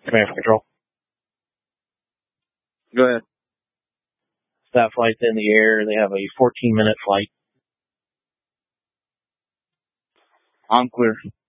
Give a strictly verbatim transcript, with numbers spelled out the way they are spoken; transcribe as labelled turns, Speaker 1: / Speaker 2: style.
Speaker 1: Command for control.
Speaker 2: Go ahead.
Speaker 1: That flight's in the air. They have a fourteen minute flight.
Speaker 2: I'm clear.